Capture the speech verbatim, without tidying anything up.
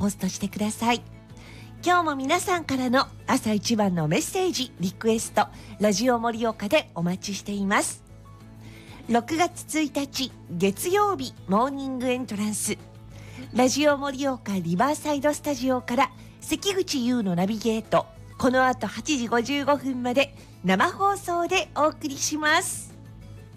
ポストしてください。今日も皆さんからの朝一番のメッセージ、リクエスト、ラジオ盛岡でお待ちしています。ろくがつついたち月曜日モーニングエントランス、ラジオ盛岡リバーサイドスタジオから関口優のナビゲート、この後はちじごじゅうごふんまで生放送でお送りします。